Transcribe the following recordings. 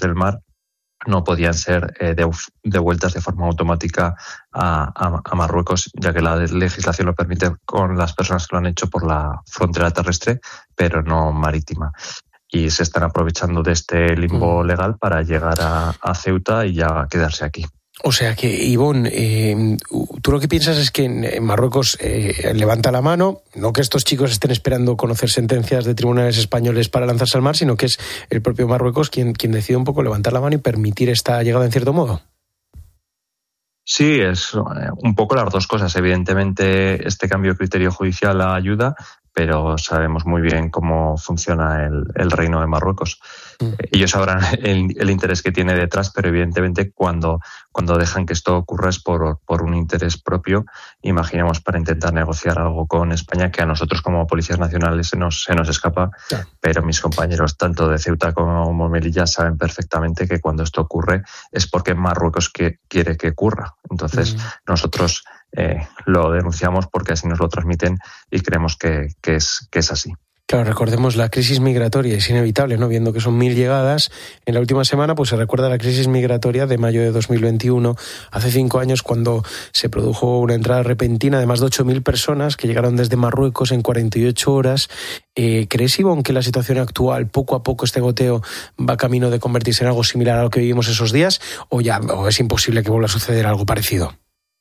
del mar no podían ser devueltas de forma automática a Marruecos, ya que la legislación lo permite con las personas que lo han hecho por la frontera terrestre, pero no marítima. Y se están aprovechando de este limbo legal para llegar a Ceuta y ya quedarse aquí. O sea que, Ivonne, tú lo que piensas es que en Marruecos levanta la mano, no que estos chicos estén esperando conocer sentencias de tribunales españoles para lanzarse al mar, sino que es el propio Marruecos quien decide un poco levantar la mano y permitir esta llegada en cierto modo. Sí, es un poco las dos cosas. Evidentemente, este cambio de criterio judicial ayuda, pero sabemos muy bien cómo funciona el Reino de Marruecos. Ellos sabrán el interés que tiene detrás, pero evidentemente cuando dejan que esto ocurra es por un interés propio, imaginemos, para intentar negociar algo con España, que a nosotros como policías nacionales se nos escapa, pero mis compañeros tanto de Ceuta como Melilla saben perfectamente que cuando esto ocurre es porque Marruecos quiere que ocurra. Entonces nosotros lo denunciamos porque así nos lo transmiten y creemos que es así. Claro, recordemos la crisis migratoria, es inevitable, ¿no? Viendo que son 1.000 llegadas en la última semana, pues se recuerda la crisis migratoria de mayo de 2021, hace 5 años, cuando se produjo una entrada repentina de más de 8.000 personas que llegaron desde Marruecos en 48 horas. ¿Crees, Ivonne, que la situación actual, poco a poco este goteo, va camino de convertirse en algo similar a lo que vivimos esos días, o es imposible que vuelva a suceder algo parecido?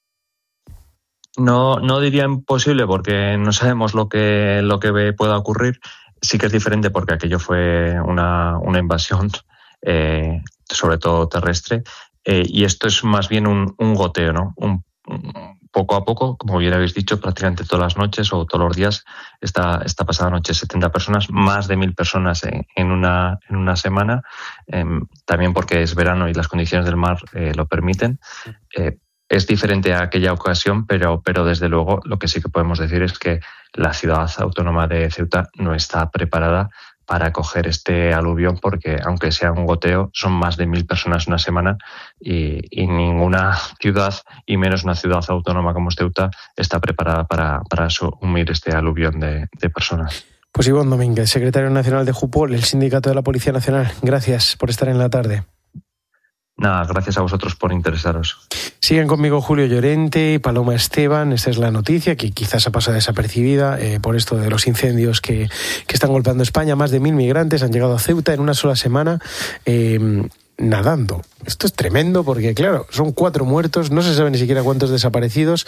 No diría imposible porque no sabemos lo que pueda ocurrir. Sí que es diferente porque aquello fue una invasión, sobre todo terrestre, y esto es más bien un goteo, ¿no? Poco a poco, como bien habéis dicho, prácticamente todas las noches o todos los días, esta pasada noche 70 personas, más de 1.000 personas en una semana, también porque es verano y las condiciones del mar lo permiten. Es diferente a aquella ocasión, pero desde luego lo que sí que podemos decir es que la ciudad autónoma de Ceuta no está preparada para acoger este aluvión, porque aunque sea un goteo, son más de 1.000 personas una semana y ninguna ciudad, y menos una ciudad autónoma como Ceuta, está preparada para asumir este aluvión de personas. Pues Ivonne Domínguez, secretario nacional de JUPOL, el Sindicato de la Policía Nacional, gracias por estar en la tarde. Nada, gracias a vosotros por interesaros. Siguen conmigo Julio Llorente y Paloma Esteban. Esta es la noticia que quizás ha pasado desapercibida por esto de los incendios que están golpeando España. Más de 1.000 migrantes han llegado a Ceuta en una sola semana nadando. Esto es tremendo porque, claro, son 4 muertos, no se sabe ni siquiera cuántos desaparecidos,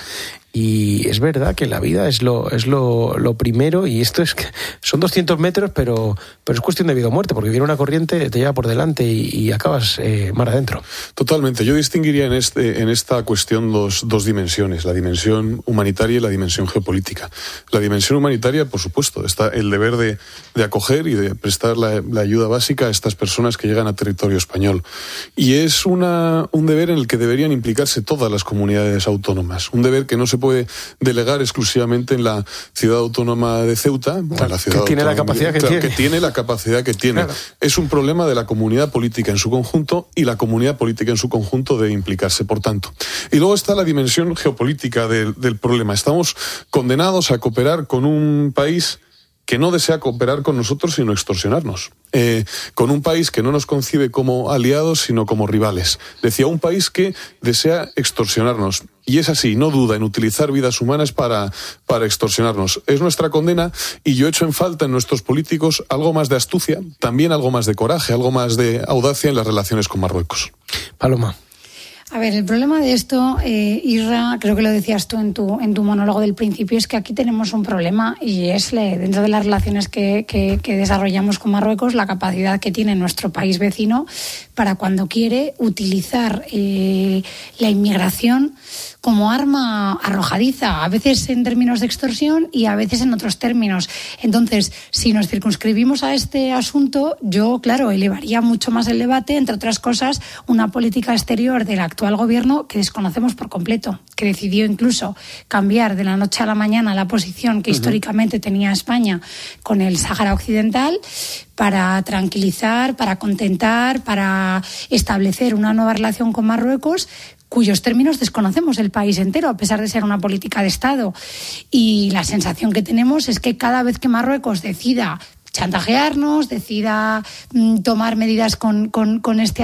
y es verdad que la vida es lo primero, y esto es que son 200 metros, pero es cuestión de vida o muerte, porque viene una corriente, te lleva por delante y acabas mar adentro. Totalmente. Yo distinguiría en esta cuestión dos dimensiones, la dimensión humanitaria y la dimensión geopolítica. La dimensión humanitaria, por supuesto, está el deber de acoger y de prestar la ayuda básica a estas personas que llegan a territorio español. Y es un deber en el que deberían implicarse todas las comunidades autónomas. Un deber que no se puede delegar exclusivamente en la ciudad autónoma de Ceuta. Claro, que tiene la capacidad que tiene la capacidad que tiene. Claro. Es un problema de la comunidad política en su conjunto, y la comunidad política en su conjunto debe implicarse, por tanto. Y luego está la dimensión geopolítica del problema. Estamos condenados a cooperar con un país que no desea cooperar con nosotros sino extorsionarnos, con un país que no nos concibe como aliados sino como rivales. Decía, un país que desea extorsionarnos, y es así, no duda en utilizar vidas humanas para extorsionarnos. Es nuestra condena, y yo echo en falta en nuestros políticos algo más de astucia, también algo más de coraje, algo más de audacia en las relaciones con Marruecos. Paloma. A ver, el problema de esto, Isra, creo que lo decías tú en tu monólogo del principio, es que aquí tenemos un problema, y es dentro de las relaciones que desarrollamos con Marruecos, la capacidad que tiene nuestro país vecino para, cuando quiere, utilizar la inmigración como arma arrojadiza, a veces en términos de extorsión y a veces en otros términos. Entonces, si nos circunscribimos a este asunto, yo, claro, elevaría mucho más el debate, entre otras cosas, una política exterior del actual gobierno que desconocemos por completo, que decidió incluso cambiar de la noche a la mañana la posición que históricamente tenía España con el Sáhara Occidental, para tranquilizar, para contentar, para establecer una nueva relación con Marruecos, cuyos términos desconocemos el país entero, a pesar de ser una política de Estado. Y la sensación que tenemos es que cada vez que Marruecos decida chantajearnos, decida tomar medidas con este